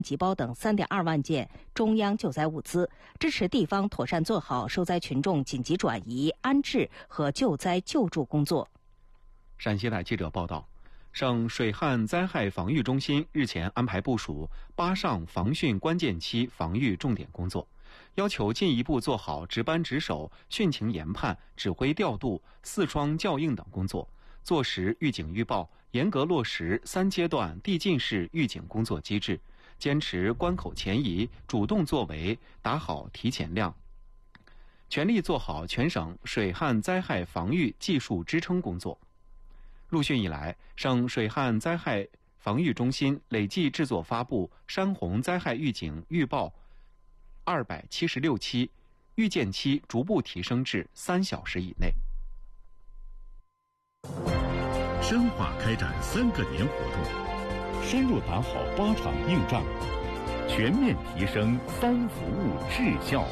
急包等3.2万件中央救灾物资，支持地方妥善做好受灾群众紧急转移、安置和救灾救助工作。 陕西台记者报道，省水旱灾害防御中心日前安排部署8上防汛关键期防御重点工作，要求进一步做好值班值守、汛情研判、指挥调度、4双校应等工作，做实预警预报，严格落实3阶段递进式预警工作机制，坚持关口前移、主动作为，打好提前量，全力做好全省水旱灾害防御技术支撑工作。入汛以来，省水旱灾害防御中心累计制作发布山洪灾害预警预报276期，预见期逐步提升至3小时以内。 深化开展3个年活动，深入打好8场硬仗，全面提升3服务质效。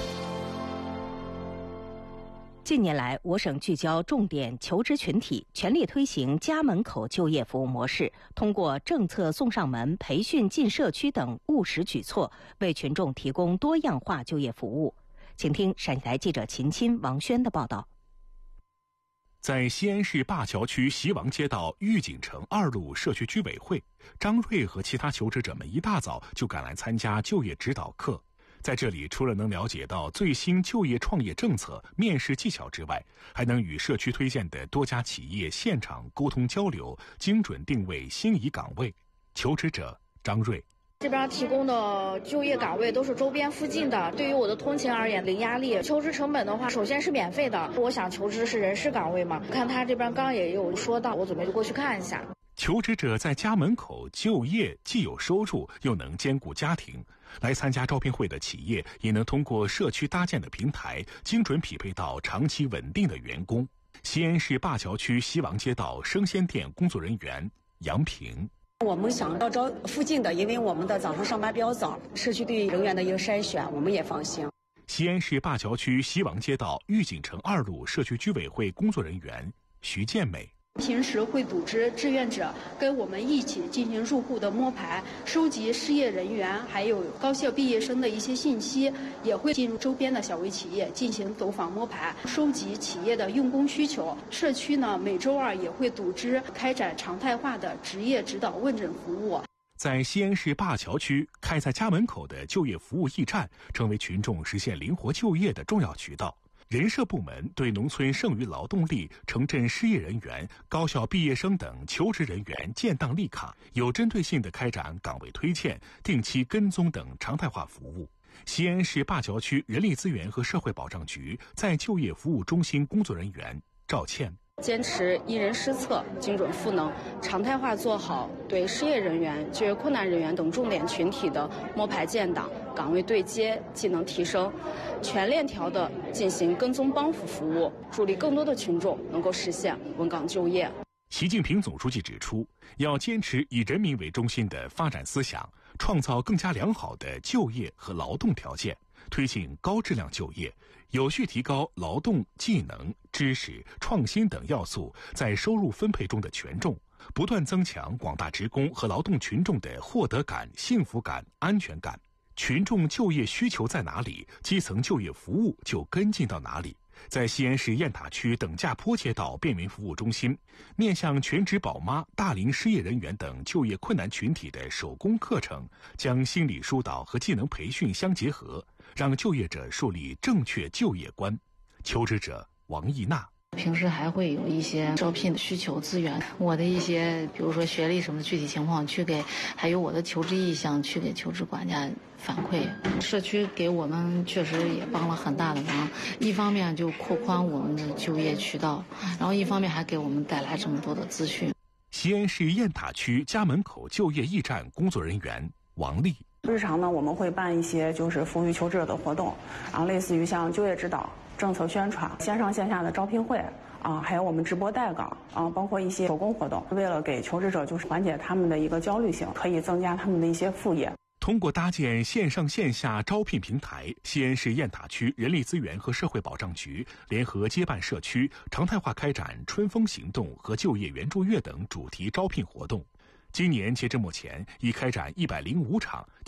近年来，我省聚焦重点求职群体，全力推行家门口就业服务模式，通过政策送上门、培训进社区等务实举措，为群众提供多样化就业服务。请听陕西台记者秦钦、王轩的报道。 在西安市灞桥区西王街道玉井城2路社区居委会，张瑞和其他求职者们一大早就赶来参加就业指导课。在这里，除了能了解到最新就业创业政策、面试技巧之外，还能与社区推荐的多家企业现场沟通交流，精准定位心仪岗位。求职者张瑞： 这边提供的就业岗位都是周边附近的，对于我的通勤而言零压力。求职成本的话，首先是免费的。我想求职是人事岗位嘛，看他这边刚也有说到，我准备就过去看一下。 求职者在家门口就业，既有收入，又能兼顾家庭。来参加招聘会的企业也能通过社区搭建的平台，精准匹配到长期稳定的员工。西安市灞桥区西王街道生鲜店工作人员杨平： 我们想要招附近的，因为我们的早上上班比较早，社区对人员的一个筛选，我们也放心。 西安市灞桥区西王街道玉井城2路社区居委会工作人员徐建美： 平时会组织志愿者跟我们一起进行入户的摸排，收集失业人员还有高校毕业生的一些信息，也会进入周边的小微企业进行走访摸排，收集企业的用工需求。社区呢，每周2也会组织开展常态化的职业指导问诊服务。 在西安市灞桥区开在家门口的就业服务驿站，成为群众实现灵活就业的重要渠道。人社部门对农村剩余劳动力、城镇失业人员、高校毕业生等求职人员建档立卡，有针对性地开展岗位推荐、定期跟踪等常态化服务。西安市灞桥区人力资源和社会保障局在就业服务中心工作人员赵倩： 坚持因人施策、精准赋能，常态化做好对失业人员、就业困难人员等重点群体的摸排建档、岗位对接、技能提升，全链条的进行跟踪帮扶服务，助力更多的群众能够实现稳岗就业。 习近平总书记指出，要坚持以人民为中心的发展思想，创造更加良好的就业和劳动条件，推进高质量就业，有序提高劳动、技能、知识、创新等要素在收入分配中的权重，不断增强广大职工和劳动群众的获得感、幸福感、安全感。群众就业需求在哪里，基层就业服务就跟进到哪里。在西安市雁塔区等价坡街道便民服务中心，面向全职宝妈、大龄失业人员等就业困难群体的手工课程，将心理疏导和技能培训相结合，让就业者树立正确就业观。求职者王艺娜： 平时还会有一些招聘的需求资源，我的一些比如说学历什么的具体情况还有我的求职意向去给求职管家反馈。社区给我们确实也帮了很大的忙，一方面就扩宽我们的就业渠道，然后一方面还给我们带来这么多的资讯。 西安市雁塔区家门口就业驿站工作人员王丽： 日常呢，我们会办一些服务于求职者的活动，然后类似于像就业指导、政策宣传、线上线下的招聘会还有我们直播带岗包括一些手工活动，为了给求职者缓解他们的一个焦虑性，可以增加他们的一些副业。 通过搭建线上线下招聘平台，西安市雁塔区人力资源和社会保障局联合接办社区，常态化开展春风行动和就业援助月等主题招聘活动。今年截至目前，已开展105场，